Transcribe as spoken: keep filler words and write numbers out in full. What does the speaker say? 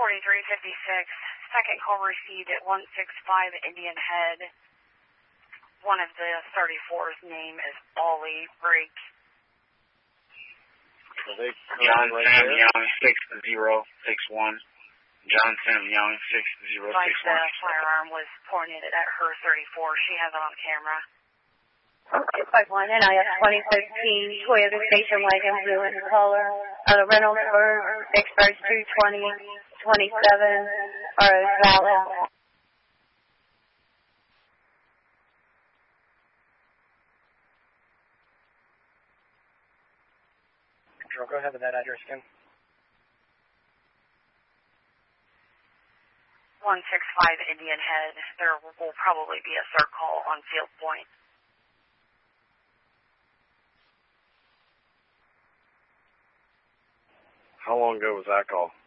forty-three fifty-six. Second call received at one six five Indian Head. One of the thirty-four's name is Ollie Brake. John right Sam there? Young, six zero six one. John Sam Young, six zero six one. Like the firearm was pointed at her thirty-four. She has it on camera. two five one, and I have twenty fifteen Toyota Station Wagon, blue in color. Uh, rental number, expired two twenty twenty-seven, or valid. Control, go ahead with that address again. one six five Indian Head. There will probably be a third call on Field Point. How long ago was that call?